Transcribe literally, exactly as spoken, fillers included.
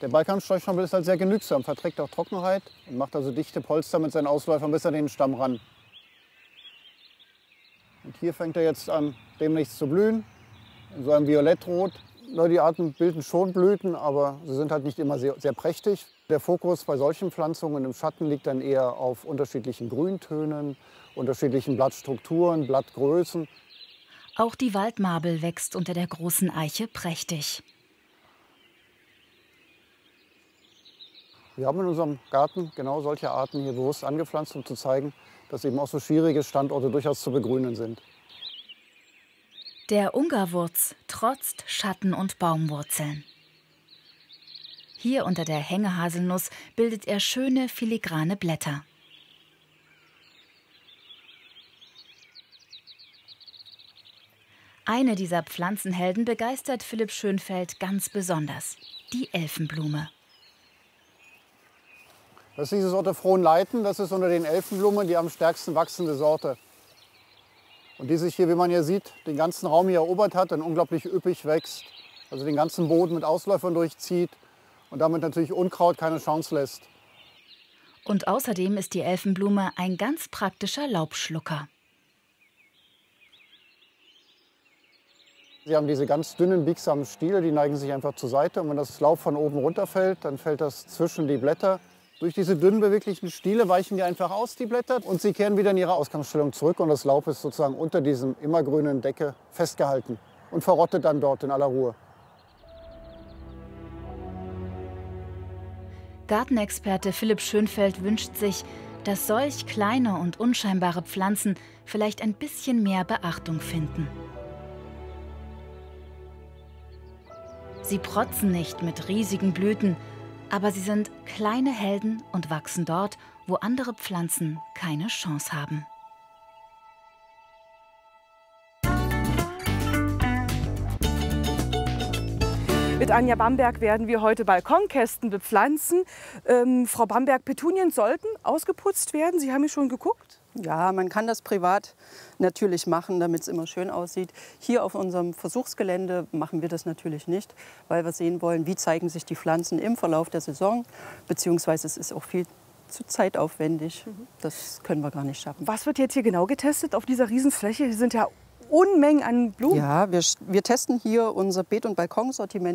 Der Balkansträuchschnabel ist halt sehr genügsam, verträgt auch Trockenheit und macht also dichte Polster mit seinen Ausläufern bis an den Stamm ran. Und hier fängt er jetzt an, demnächst zu blühen, in so einem Violettrot. Die Arten bilden schon Blüten, aber sie sind halt nicht immer sehr, sehr prächtig. Der Fokus bei solchen Pflanzungen im Schatten liegt dann eher auf unterschiedlichen Grüntönen, unterschiedlichen Blattstrukturen, Blattgrößen. Auch die Waldmabel wächst unter der großen Eiche prächtig. Wir haben in unserem Garten genau solche Arten hier bewusst angepflanzt, um zu zeigen, dass eben auch so schwierige Standorte durchaus zu begrünen sind. Der Ungarwurz trotzt Schatten und Baumwurzeln. Hier unter der Hängehaselnuss bildet er schöne filigrane Blätter. Eine dieser Pflanzenhelden begeistert Philipp Schönfeld ganz besonders: die Elfenblume. Das ist diese Sorte Frohnleiten. Das ist unter den Elfenblumen die am stärksten wachsende Sorte. Und die sich hier, wie man hier sieht, den ganzen Raum hier erobert hat, dann unglaublich üppig wächst, also den ganzen Boden mit Ausläufern durchzieht und damit natürlich Unkraut keine Chance lässt. Und außerdem ist die Elfenblume ein ganz praktischer Laubschlucker. Sie haben diese ganz dünnen, biegsamen Stiele, die neigen sich einfach zur Seite. Und wenn das Laub von oben runterfällt, dann fällt das zwischen die Blätter. Durch diese dünnen, beweglichen Stiele weichen die einfach aus, die Blätter, und sie kehren wieder in ihre Ausgangsstellung zurück. Und das Laub ist sozusagen unter diesem immergrünen Decke festgehalten und verrottet dann dort in aller Ruhe. Gartenexperte Philipp Schönfeld wünscht sich, dass solch kleine und unscheinbare Pflanzen vielleicht ein bisschen mehr Beachtung finden. Sie protzen nicht mit riesigen Blüten, aber sie sind kleine Helden und wachsen dort, wo andere Pflanzen keine Chance haben. Mit Anja Bamberg werden wir heute Balkonkästen bepflanzen. Ähm, Frau Bamberg, Petunien sollten ausgeputzt werden. Sie haben hier schon geguckt? Ja, man kann das privat natürlich machen, damit es immer schön aussieht. Hier auf unserem Versuchsgelände machen wir das natürlich nicht, weil wir sehen wollen, wie zeigen sich die Pflanzen im Verlauf der Saison. Beziehungsweise es ist auch viel zu zeitaufwendig. Das können wir gar nicht schaffen. Was wird jetzt hier genau getestet auf dieser Riesenfläche? Hier sind ja Unmengen an Blumen. Ja, wir, wir testen hier unser Beet- und Balkonsortiment